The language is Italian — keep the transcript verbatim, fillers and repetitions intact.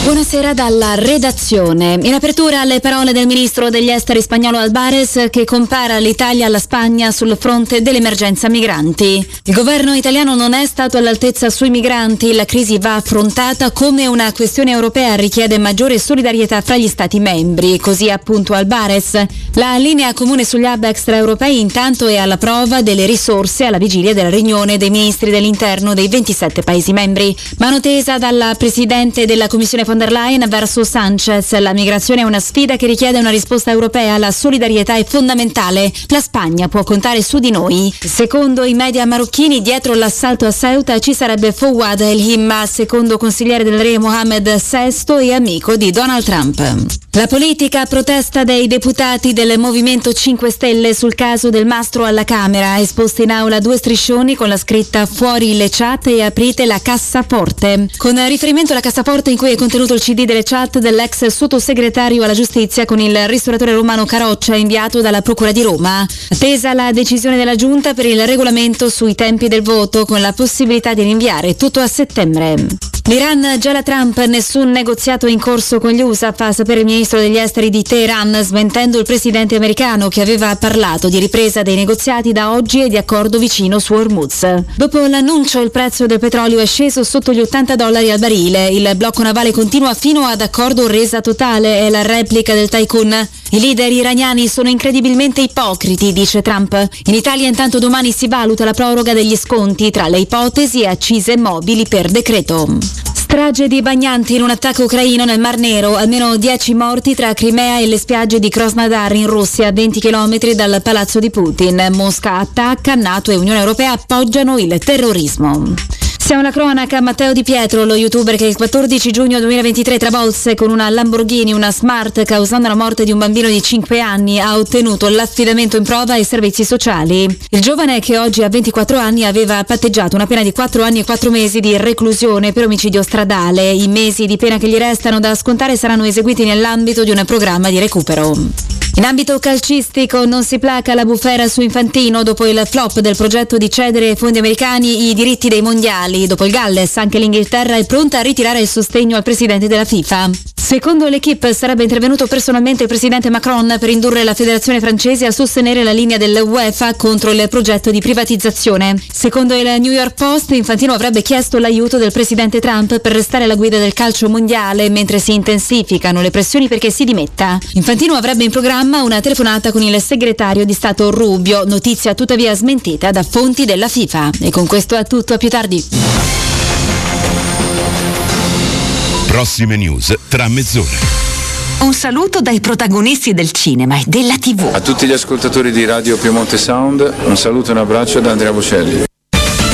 Buonasera dalla redazione. In apertura le parole del ministro degli esteri spagnolo Álvarez, che compara l'Italia alla Spagna sul fronte dell'emergenza migranti. Il governo italiano non è stato all'altezza sui migranti, la crisi va affrontata come una questione europea, richiede maggiore solidarietà fra gli stati membri, così appunto Álvarez. La linea comune sugli hub extraeuropei intanto è alla prova delle risorse alla vigilia della riunione dei ministri dell'interno dei ventisette paesi membri. Mano tesa dalla presidente della Commissione von der Leyen verso Sanchez. La migrazione è una sfida che richiede una risposta europea. La solidarietà è fondamentale. La Spagna può contare su di noi. Secondo i media marocchini, dietro l'assalto a Ceuta ci sarebbe Fouad El Himma, secondo consigliere del re Mohammed sesto e amico di Donald Trump. La politica protesta dei deputati del Movimento cinque Stelle sul caso del mastro alla Camera. Esposte in aula due striscioni con la scritta "Fuori le chat e aprite la cassaforte", con riferimento alla cassaforte in cui è contenuto il C D delle chat dell'ex sottosegretario alla giustizia con il ristoratore romano Caroccia, inviato dalla Procura di Roma. Attesa la decisione della Giunta per il regolamento sui tempi del voto, con la possibilità di rinviare tutto a settembre. L'Iran gela Trump, nessun negoziato in corso con gli U S A, fa sapere il ministro degli esteri di Teheran, smentendo il presidente americano che aveva parlato di ripresa dei negoziati da oggi e di accordo vicino su Hormuz. Dopo l'annuncio il prezzo del petrolio è sceso sotto gli ottanta dollari al barile, il blocco navale continua fino ad accordo resa totale, è la replica del tycoon. I leader iraniani sono incredibilmente ipocriti, dice Trump. In Italia intanto domani si valuta la proroga degli sconti, tra le ipotesi accise mobili per decreto. Strage di bagnanti in un attacco ucraino nel Mar Nero, almeno dieci morti tra Crimea e le spiagge di Krasnodar in Russia, a venti chilometri dal palazzo di Putin. Mosca attacca, NATO e Unione Europea appoggiano il terrorismo. Siamo alla cronaca. Matteo Di Pietro, lo youtuber che il quattordici giugno duemilaventitré travolse con una Lamborghini una Smart causando la morte di un bambino di cinque anni, ha ottenuto l'affidamento in prova ai servizi sociali. Il giovane, che oggi ha ventiquattro anni, aveva patteggiato una pena di quattro anni e quattro mesi di reclusione per omicidio stradale. I mesi di pena che gli restano da scontare saranno eseguiti nell'ambito di un programma di recupero. In ambito calcistico non si placa la bufera su Infantino dopo il flop del progetto di cedere ai fondi americani i diritti dei mondiali. Dopo il Galles, anche l'Inghilterra è pronta a ritirare il sostegno al presidente della FIFA. Secondo l'Equipe sarebbe intervenuto personalmente il presidente Macron per indurre la federazione francese a sostenere la linea dell'UEFA contro il progetto di privatizzazione. Secondo il New York Post, Infantino avrebbe chiesto l'aiuto del presidente Trump per restare alla guida del calcio mondiale mentre si intensificano le pressioni perché si dimetta. Infantino avrebbe in programma una telefonata con il segretario di Stato Rubio, notizia tuttavia smentita da fonti della FIFA. E con questo è tutto, a più tardi. Prossime news tra mezz'ora. Un saluto dai protagonisti del cinema e della tivù. A tutti gli ascoltatori di Radio Piemonte Sound, un saluto e un abbraccio da Andrea Bocelli.